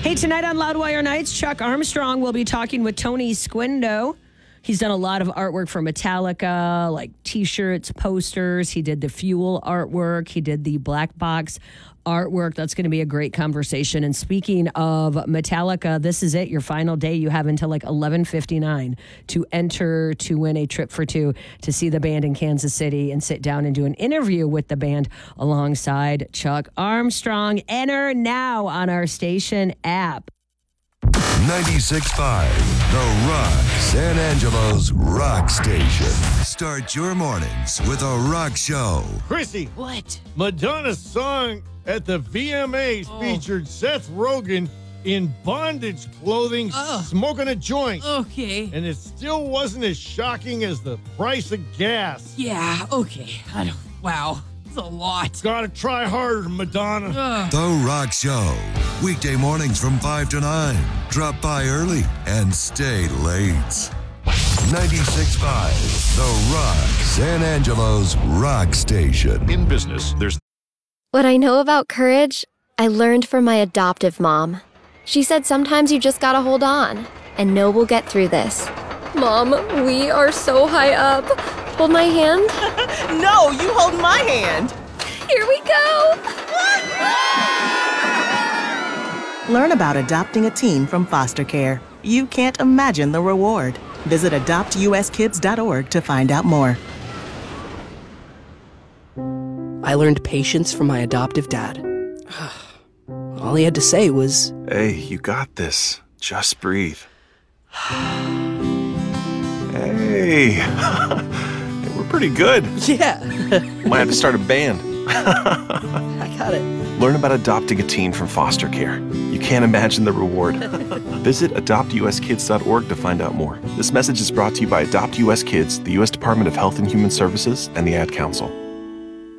Hey, tonight on Loudwire Nights, Chuck Armstrong will be talking with Tony Squindo. He's done a lot of artwork for Metallica, like T-shirts, posters. He did the Fuel artwork. He did the Black Box artwork. That's going to be a great conversation. And speaking of Metallica, this is it, your final day. You have until like 11:59 to enter to win a trip for two to see the band in Kansas City and sit down and do an interview with the band alongside Chuck Armstrong. Enter now on our station app. 96.5, The Rock, San Angelo's rock station. Start your mornings with a rock show. Chrissy. What? Madonna's song at the VMAs featured Seth Rogen in bondage clothing, smoking a joint. Okay. And it still wasn't as shocking as the price of gas. Yeah, okay. Wow. It's a lot. Gotta try harder, Madonna. The Rock Show. Weekday mornings from 5 to 9. Drop by early and stay late. 96.5, The Rock, San Angelo's rock station. In business, there's... What I know about courage, I learned from my adoptive mom. She said sometimes you just gotta hold on and know we'll get through this. Mom, we are so high up. Hold my hand. No, you hold my hand. Here we go. Learn about adopting a teen from foster care. You can't imagine the reward. Visit adoptuskids.org to find out more. I learned patience from my adoptive dad. All he had to say was, Hey, you got this. Just breathe. Hey. We're pretty good. yeah, Might have to start a band. I got it. Learn about adopting a teen from foster care. You can't imagine the reward. Visit adoptuskids.org to find out more. This message is brought to you by Adopt US Kids, the U.S. Department of Health and Human Services, and the Ad Council.